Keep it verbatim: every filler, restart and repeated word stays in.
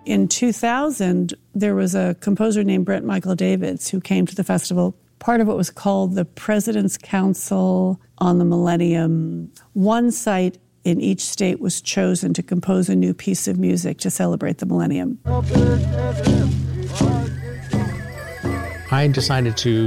In two thousand, there was a composer named Brent Michael Davids who came to the festival. Part of it was called the President's Council on the Millennium. One site in each state was chosen to compose a new piece of music to celebrate the millennium. I decided to